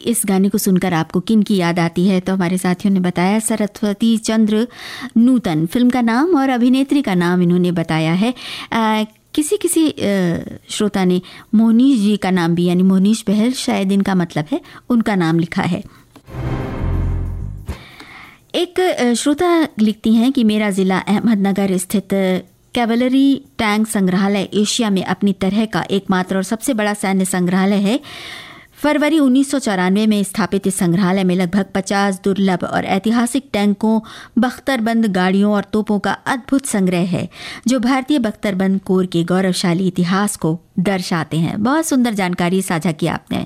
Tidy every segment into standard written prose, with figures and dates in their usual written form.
इस गाने को सुनकर आपको किन की याद आती है? तो हमारे साथियों ने बताया सरस्वती चंद्र नूतन फिल्म का नाम और अभिनेत्री का नाम इन्होंने बताया है। किसी श्रोता ने मोहनीश जी का नाम भी, यानी मोहनीश बहल शायद इनका मतलब है, उनका नाम लिखा है। एक श्रोता लिखती हैं कि मेरा ज़िला अहमदनगर स्थित कैवलरी टैंक संग्रहालय एशिया में अपनी तरह का एकमात्र और सबसे बड़ा सैन्य संग्रहालय है। फरवरी 1994 में स्थापित इस संग्रहालय में लगभग 50 दुर्लभ और ऐतिहासिक टैंकों, बख्तरबंद गाड़ियों और तोपों का अद्भुत संग्रह है, जो भारतीय बख्तरबंद कोर के गौरवशाली इतिहास को दर्शाते हैं। बहुत सुंदर जानकारी साझा की आपने।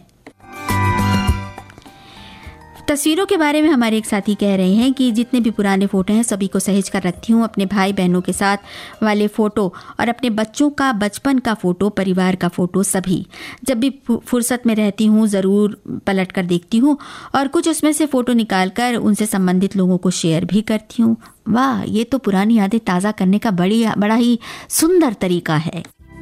तस्वीरों के बारे में हमारे एक साथी कह रहे हैं कि जितने भी पुराने फ़ोटो हैं सभी को सहेज कर रखती हूँ, अपने भाई बहनों के साथ वाले फ़ोटो और अपने बच्चों का बचपन का फ़ोटो, परिवार का फ़ोटो, सभी जब भी फुर्सत में रहती हूँ ज़रूर पलट कर देखती हूँ और कुछ उसमें से फ़ोटो निकाल कर उनसे संबंधित लोगों को शेयर भी करती हूँ। वाह, ये तो पुरानी यादें ताज़ा करने का बड़ा ही सुंदर तरीका है।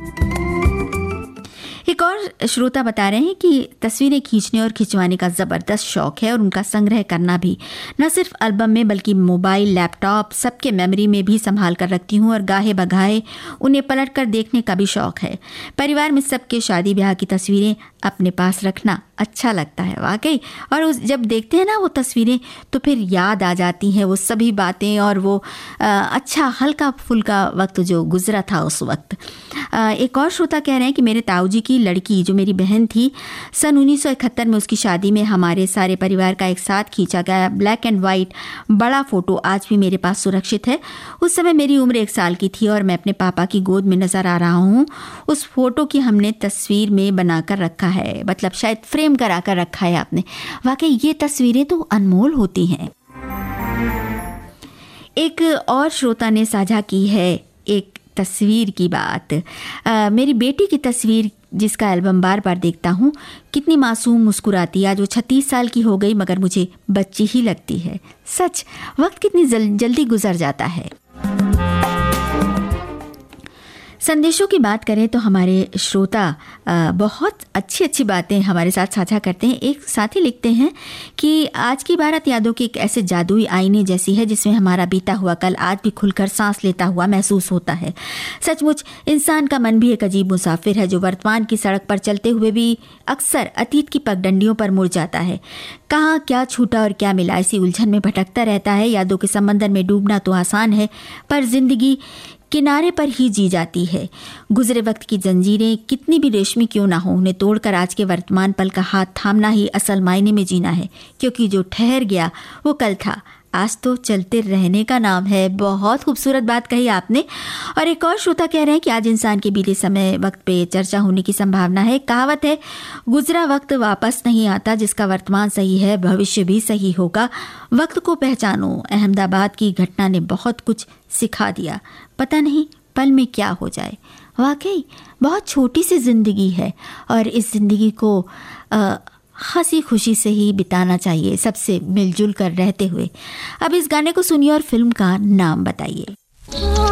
एक और श्रोता बता रहे हैं कि तस्वीरें खींचने और खिंचवाने का ज़बरदस्त शौक है और उनका संग्रह करना भी, न सिर्फ एल्बम में बल्कि मोबाइल, लैपटॉप, सबके मेमोरी में भी संभाल कर रखती हूँ और गाहे बगाहे उन्हें पलट कर देखने का भी शौक है। परिवार में सबके शादी ब्याह की तस्वीरें अपने पास रखना अच्छा लगता है वाकई। और जब देखते हैं ना वो तस्वीरें तो फिर याद आ जाती हैं वो सभी बातें और वो अच्छा हल्का फुल्का वक्त जो गुजरा था उस वक्त। एक और श्रोता कह रहे हैं कि मेरे ताऊजी की लड़की जो मेरी बहन थी, सन 1971 में उसकी शादी में हमारे सारे परिवार का एक साथ खींचा गया ब्लैक एंड वाइट बड़ा फ़ोटो आज भी मेरे पास सुरक्षित है। उस समय मेरी उम्र 1 साल की थी और मैं अपने पापा की गोद में नज़र आ रहा हूँ। उस फोटो की हमने तस्वीर में बनाकर रखा है, मतलब शायद फ्रेम करा कर रखा है आपने। वाकई ये तस्वीरें तो अनमोल होती हैं। एक और श्रोता ने साझा की है एक तस्वीर की बात। मेरी बेटी की तस्वीर जिसका एल्बम बार बार देखता हूँ, कितनी मासूम मुस्कुराती है। आज वो 36 साल की हो गई मगर मुझे बच्ची ही लगती है। सच, वक्त कितनी जल्दी गुजर जाता है। संदेशों की बात करें तो हमारे श्रोता बहुत अच्छी बातें हमारे साथ साझा करते हैं। एक साथी लिखते हैं कि आज की भारत यादों की एक ऐसे जादुई आईने जैसी है जिसमें हमारा बीता हुआ कल आज भी खुलकर सांस लेता हुआ महसूस होता है। सचमुच इंसान का मन भी एक अजीब मुसाफिर है जो वर्तमान की सड़क पर चलते हुए भी अक्सर अतीत की पगडंडियों पर मुड़ जाता है। कहाँ क्या छूटा और क्या मिला, इसी उलझन में भटकता रहता है। यादों के समंदर में डूबना तो आसान है पर जिंदगी किनारे पर ही जी जाती है। गुजरे वक्त की जंजीरें कितनी भी रेशमी क्यों ना हो, उन्हें तोड़कर आज के वर्तमान पल का हाथ थामना ही असल मायने में जीना है, क्योंकि जो ठहर गया वो कल था, आज तो चलते रहने का नाम है। बहुत खूबसूरत बात कही आपने। और एक और श्रोता कह रहे हैं कि आज इंसान के बीते समय वक्त पे चर्चा होने की संभावना है। कहावत है, गुजरा वक्त वापस नहीं आता, जिसका वर्तमान सही है भविष्य भी सही होगा। वक्त को पहचानो। अहमदाबाद की घटना ने बहुत कुछ सिखा दिया, पता नहीं पल में क्या हो जाए। वाकई बहुत छोटी सी जिंदगी है और इस जिंदगी को हंसी खुशी से ही बिताना चाहिए, सबसे मिलजुल कर रहते हुए। अब इस गाने को सुनिए और फिल्म का नाम बताइए।